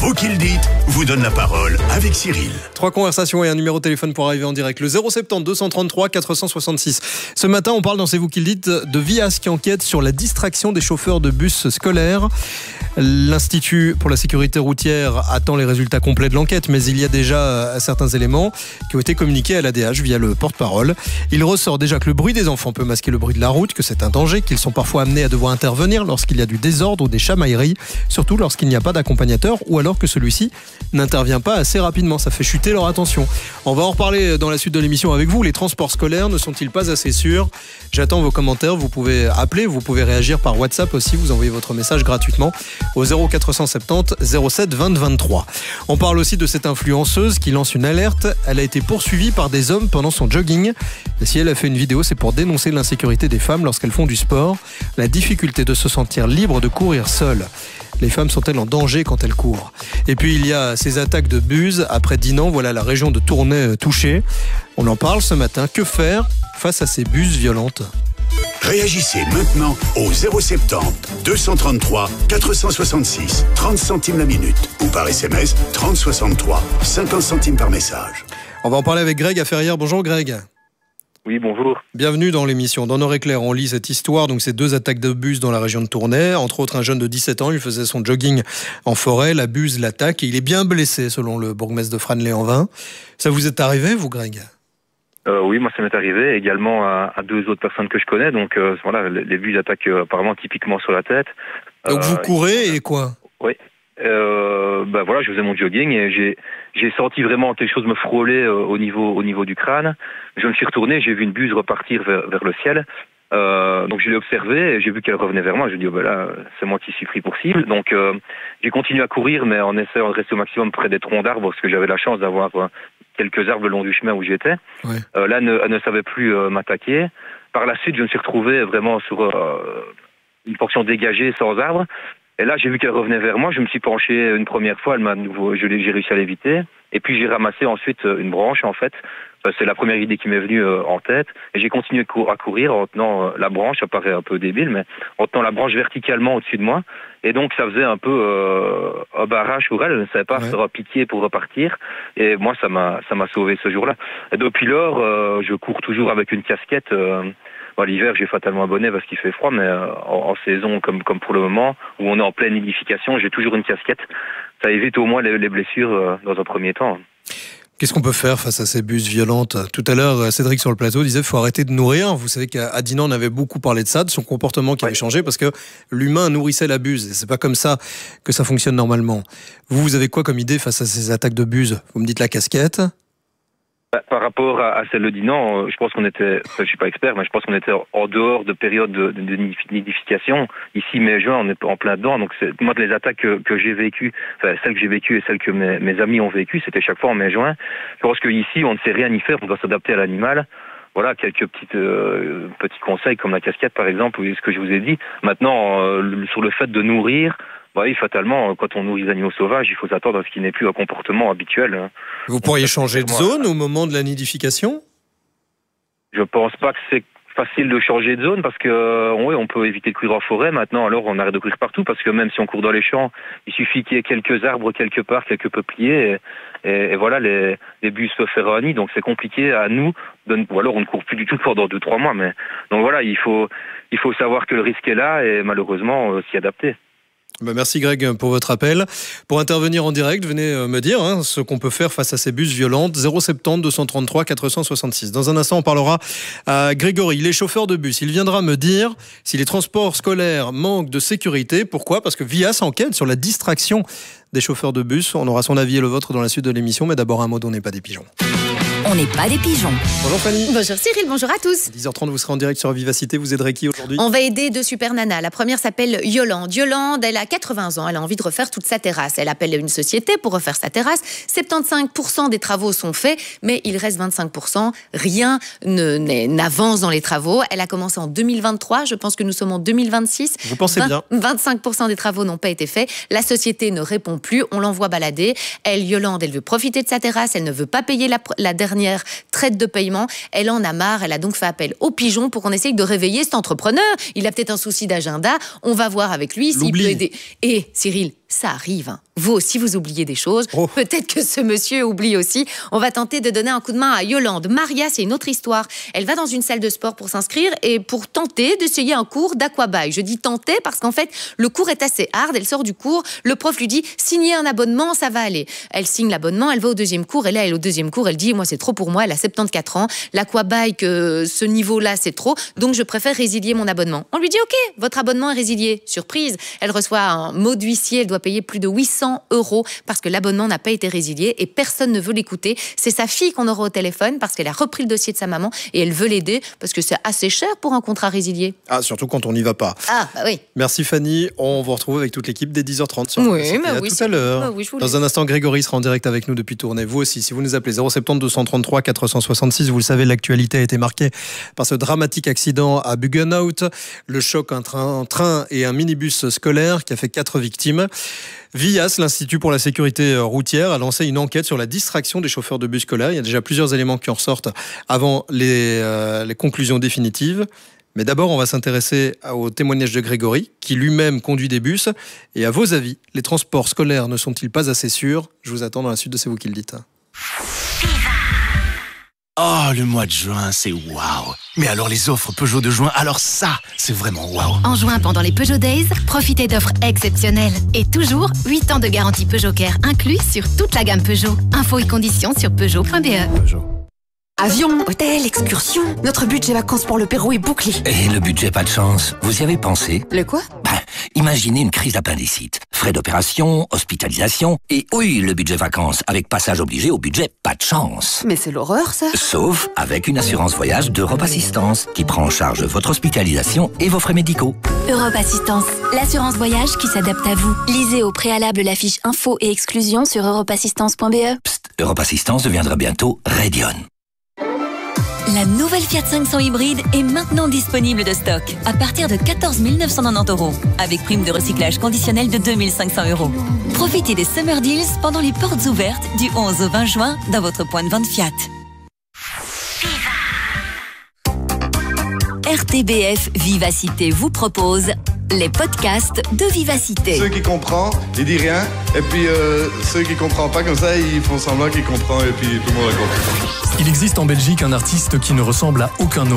Vous qui le dites vous donne la parole avec Cyril. 3 conversations et un numéro de téléphone pour arriver en direct. Le 070 233 466. Ce matin, on parle dans C'est vous qui le dites de Vias qui enquête sur la distraction des chauffeurs de bus scolaires. L'Institut pour la sécurité routière attend les résultats complets de l'enquête, mais il y a déjà certains éléments qui ont été communiqués à l'ADH via le porte-parole. Il ressort déjà que le bruit des enfants peut masquer le bruit de la route, que c'est un danger, qu'ils sont parfois amenés à devoir intervenir lorsqu'il y a du désordre ou des chamailleries, surtout lorsqu'il n'y a pas d'accompagnateur ou alors que celui-ci n'intervient pas assez rapidement. Ça fait chuter leur attention. On va en reparler dans la suite de l'émission avec vous. Les transports scolaires ne sont-ils pas assez sûrs ? J'attends vos commentaires. Vous pouvez appeler, vous pouvez réagir par WhatsApp aussi. Vous envoyez votre message gratuitement au 0470 07 20 23. On parle aussi de cette influenceuse qui lance une alerte. Elle a été poursuivie par des hommes pendant son jogging. Et si elle a fait une vidéo, c'est pour dénoncer l'insécurité des femmes lorsqu'elles font du sport, la difficulté de se sentir libre de courir seule. Les femmes sont-elles en danger quand elles courent ? Et puis il y a ces attaques de bus après Dinan, voilà la région de Tournai touchée. On en parle ce matin. Que faire face à ces bus violentes ? Réagissez maintenant au 070 233 466 30 centimes la minute ou par SMS 30 63 50 centimes par message. On va en parler avec Greg à Ferrières. Bonjour Greg. Oui, bonjour. Bienvenue dans l'émission. Dans Nord-Éclair, on lit cette histoire. Donc, ces 2 attaques de bus dans la région de Tournai. Entre autres, un jeune de 17 ans, il faisait son jogging en forêt. La bus l'attaque et il est bien blessé, selon le bourgmestre de Franelet-en-Vin. Ça vous est arrivé, vous, Greg ? Oui, moi, ça m'est arrivé également à 2 autres personnes que je connais. Donc, voilà, les bus attaquent apparemment typiquement sur la tête. Donc, vous courez et quoi ? Oui. Voilà, je faisais mon jogging et j'ai senti vraiment quelque chose me frôler au niveau du crâne. Je me suis retourné, j'ai vu une buse repartir vers le ciel. Donc je l'ai observée et j'ai vu qu'elle revenait vers moi. Je me dis là, c'est moi qui suis pris pour cible. Donc j'ai continué à courir, mais en essayant de rester au maximum près des troncs d'arbres parce que j'avais la chance d'avoir quelques arbres le long du chemin où j'étais. Ouais. Là, elle ne savait plus m'attaquer. Par la suite, je me suis retrouvé vraiment sur une portion dégagée sans arbre. Et là, j'ai vu qu'elle revenait vers moi. Je me suis penché une première fois. J'ai réussi à l'éviter. Et puis, j'ai ramassé ensuite une branche, en fait. C'est la première idée qui m'est venue en tête. Et j'ai continué à courir en tenant la branche. Ça paraît un peu débile, mais en tenant la branche verticalement au-dessus de moi. Et donc, ça faisait un peu un barrage pour elle. Elle ne savait pas se repiquer pour repartir. Et moi, ça m'a sauvé ce jour-là. Et depuis lors, je cours toujours avec une casquette. L'hiver, j'ai fatalement un bonnet parce qu'il fait froid, mais en saison, comme pour le moment, où on est en pleine nidification, j'ai toujours une casquette. Ça évite au moins les blessures dans un premier temps. Qu'est-ce qu'on peut faire face à ces bus violentes ? Tout à l'heure, Cédric sur le plateau disait qu'il faut arrêter de nourrir. Vous savez qu'à Dinan, on avait beaucoup parlé de ça, de son comportement qui avait changé parce que l'humain nourrissait la buse. Et c'est pas comme ça que ça fonctionne normalement. Vous avez quoi comme idée face à ces attaques de bus ? Vous me dites la casquette ? Par rapport à celle de Dinan, je pense qu'on était, je suis pas expert, mais je pense qu'on était en dehors de période de nidification. Ici, mai-juin, on est en plein dedans. Donc, moi, les attaques que j'ai vécues, celles que j'ai vécues et celles que mes amis ont vécues, c'était chaque fois en mai-juin. Je pense qu'ici, on ne sait rien y faire, on doit s'adapter à l'animal. Voilà, quelques petits conseils comme la casquette, par exemple, ou ce que je vous ai dit. Maintenant, sur le fait de nourrir, oui, fatalement, quand on nourrit les animaux sauvages, il faut s'attendre à ce qu'il n'ait plus un comportement habituel. Vous pourriez changer de zone au moment de la nidification ? Je pense pas que c'est facile de changer de zone parce que on peut éviter de courir en forêt. Maintenant, alors on arrête de courir partout parce que même si on court dans les champs, il suffit qu'il y ait quelques arbres quelque part, quelques peupliers et voilà, les bus peuvent faire un nid. Donc c'est compliqué à nous, ou alors on ne court plus du tout pendant 2-3 mois. Mais donc voilà, il faut savoir que le risque est là et malheureusement s'y adapter. Merci Greg pour votre appel. Pour intervenir en direct, venez me dire ce qu'on peut faire face à ces bus violentes. 070 233 466. Dans un instant, on parlera à Grégory. Il est chauffeur de bus. Il viendra me dire si les transports scolaires manquent de sécurité. Pourquoi ? Parce que Vias enquête sur la distraction des chauffeurs de bus. On aura son avis et le vôtre dans la suite de l'émission. Mais d'abord un mot d'On n'est pas des pigeons. On n'est pas des pigeons. Bonjour Fanny. Bonjour Cyril, bonjour à tous. 10h30, vous serez en direct sur Vivacité. Vous aiderez qui aujourd'hui ? On va aider 2 super nanas. La première s'appelle Yolande. Yolande, elle a 80 ans. Elle a envie de refaire toute sa terrasse. Elle appelle une société pour refaire sa terrasse. 75% des travaux sont faits, mais il reste 25%. Rien n'avance dans les travaux. Elle a commencé en 2023. Je pense que nous sommes en 2026. Vous pensez bien. 25% des travaux n'ont pas été faits. La société ne répond plus. On l'envoie balader. Yolande, elle veut profiter de sa terrasse. Elle ne veut pas payer la dernière traite de paiement. Elle en a marre. Elle a donc fait appel aux pigeons pour qu'on essaye de réveiller cet entrepreneur. Il a peut-être un souci d'agenda. On va voir avec lui s'il peut aider. Et Cyril, Ça arrive. Hein. Vous aussi, vous oubliez des choses. Peut-être que ce monsieur oublie aussi. On va tenter de donner un coup de main à Yolande. Maria, c'est une autre histoire. Elle va dans une salle de sport pour s'inscrire et pour tenter d'essayer un cours d'aquabike. Je dis tenter parce qu'en fait, le cours est assez hard. Elle sort du cours, le prof lui dit signez un abonnement, ça va aller. Elle signe l'abonnement, elle va au deuxième cours et là, elle au deuxième cours, elle dit moi c'est trop pour moi, elle a 74 ans, l'aquabike, ce niveau-là c'est trop, donc je préfère résilier mon abonnement. On lui dit ok, votre abonnement est résilié. Surprise, elle reçoit un mot d'huissier, elle doit payer plus de 800 € parce que l'abonnement n'a pas été résilié et personne ne veut l'écouter. C'est sa fille qu'on aura au téléphone parce qu'elle a repris le dossier de sa maman et elle veut l'aider parce que c'est assez cher pour un contrat résilié. Ah, surtout quand on n'y va pas. Ah, bah oui. Merci Fanny, on vous retrouve avec toute l'équipe dès 10h30 sur tout à l'heure. Dans un instant, Grégory sera en direct avec nous depuis Tournai. Vous aussi, si vous nous appelez 070 233 466, vous le savez, l'actualité a été marquée par ce dramatique accident à Buggenhout, le choc entre un train et un minibus scolaire qui a fait 4 victimes. VIAS, l'Institut pour la sécurité routière, a lancé une enquête sur la distraction des chauffeurs de bus scolaires. Il y a déjà plusieurs éléments qui en ressortent avant les conclusions définitives. Mais d'abord, on va s'intéresser au témoignage de Grégory, qui lui-même conduit des bus. Et à vos avis, les transports scolaires ne sont-ils pas assez sûrs ? Je vous attends dans la suite de C'est vous qui le dites. Oh, le mois de juin, c'est waouh. Mais alors les offres Peugeot de juin, alors ça, c'est vraiment waouh. En juin, pendant les Peugeot Days, profitez d'offres exceptionnelles. Et toujours, 8 ans de garantie Peugeot Care inclus sur toute la gamme Peugeot. Infos et conditions sur Peugeot.be. Peugeot. Avion, hôtel, excursion. Notre budget vacances pour le Pérou est bouclé. Et le budget pas de chance, vous y avez pensé ? Le quoi ? Imaginez une crise d'appendicite. Frais d'opération, hospitalisation, et oui, le budget vacances, avec passage obligé au budget pas de chance. Mais c'est l'horreur, ça. Sauf avec une assurance voyage d'Europe Assistance, qui prend en charge votre hospitalisation et vos frais médicaux. Europe Assistance, l'assurance voyage qui s'adapte à vous. Lisez au préalable la fiche info et exclusion sur europeassistance.be. Psst, Europe Assistance deviendra bientôt Radion. La nouvelle Fiat 500 hybride est maintenant disponible de stock à partir de 14 990 €, avec prime de recyclage conditionnelle de 2 500 €. Profitez des Summer Deals pendant les portes ouvertes du 11 au 20 juin dans votre point de vente Fiat. RTBF Vivacité vous propose les podcasts de Vivacité. Ceux qui comprennent, ils disent rien. Et puis ceux qui ne comprennent pas comme ça, ils font semblant qu'ils comprennent et puis tout le monde a compris. Il existe en Belgique un artiste qui ne ressemble à aucun autre.